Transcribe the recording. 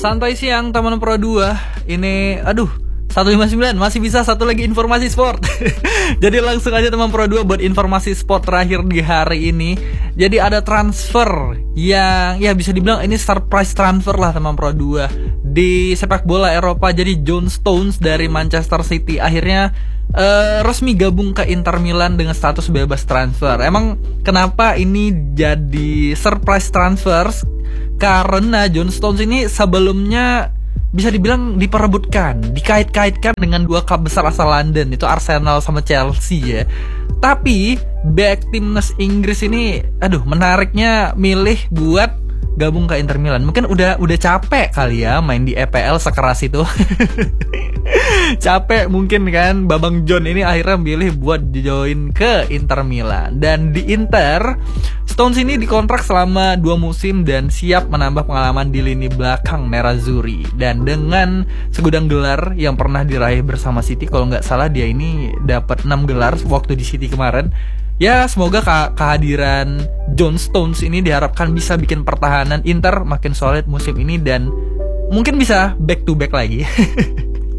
Santai siang teman Pro 2. Ini 159 masih bisa satu lagi informasi sport. Jadi langsung aja teman Pro 2 buat informasi sport terakhir di hari ini. Jadi ada transfer yang ya bisa dibilang ini surprise transfer lah teman Pro 2 di sepak bola Eropa. Jadi John Stones dari Manchester City akhirnya resmi gabung ke Inter Milan dengan status bebas transfer. Emang kenapa ini jadi surprise transfer? Karena John Stones ini sebelumnya bisa dibilang diperebutkan, dikait-kaitkan dengan dua klub besar asal London, itu Arsenal sama Chelsea ya. Tapi back timnas Inggris ini menariknya milih buat gabung ke Inter Milan. Mungkin udah capek kali ya main di EPL sekeras itu. Capek mungkin kan, Babang John ini akhirnya milih buat join ke Inter Milan. Dan di Inter, Stones ini dikontrak selama 2 musim dan siap menambah pengalaman di lini belakang Nerazzurri. Dan dengan segudang gelar yang pernah diraih bersama City, kalau nggak salah dia ini dapat 6 gelar waktu di City kemarin. Ya semoga kehadiran John Stones ini diharapkan bisa bikin pertahanan Inter makin solid musim ini dan mungkin bisa back to back lagi.